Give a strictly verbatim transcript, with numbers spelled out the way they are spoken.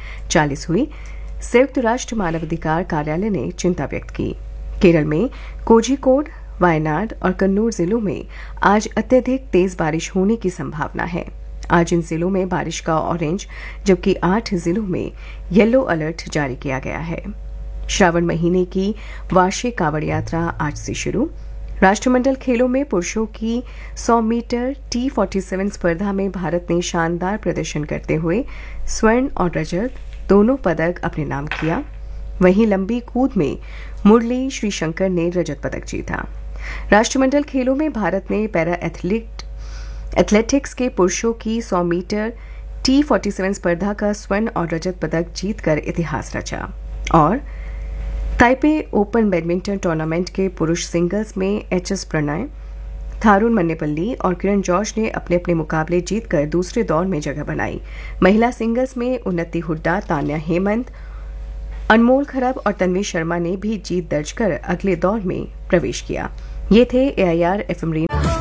चालीस हुई, संयुक्त राष्ट्र मानवाधिकार कार्यालय ने चिंता व्यक्त की। केरल में कोझिकोड, वायनाड और कन्नूर जिलों में आज अत्यधिक तेज बारिश होने की संभावना है। आज इन जिलों में बारिश का ऑरेंज जबकि आठ जिलों में येलो अलर्ट जारी किया गया है। श्रावण महीने की वार्षिक कांवड़ यात्रा आज से शुरू। राष्ट्रमंडल खेलों में पुरुषों की सौ मीटर टी सैंतालीस स्पर्धा में भारत ने शानदार प्रदर्शन करते हुए स्वर्ण और रजत दोनों पदक अपने नाम किया। वहीं लंबी कूद में मुरली श्रीशंकर ने रजत पदक जीता। राष्ट्रमंडल खेलों में भारत ने पैरा एथलीट एथलेटिक्स के पुरुषों की सौ मीटर टी सैंतालीस स्पर्धा का स्वर्ण और रजत पदक जीतकर इतिहास रचा। और ताइपे ओपन बैडमिंटन टूर्नामेंट के पुरुष सिंगल्स में एच एस प्रणय, थारुण मन्नेपल्ली और किरण जॉर्ज ने अपने अपने मुकाबले जीतकर दूसरे दौर में जगह बनाई। महिला सिंगल्स में उन्नति हुड्डा, तान्या हेमंत, अनमोल खरब और तन्वी शर्मा ने भी जीत दर्ज कर अगले दौर में प्रवेश किया। ये थे ए I R F M radio.